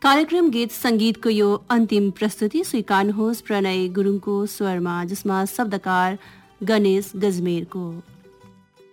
कार्यक्रम गीत संगीतको यो अन्तिम प्रस्तुति स्वीकार्नुहोस् प्रणय गुरुङको स्वरमा, जसमा शब्दकार गणेश गजमेरको।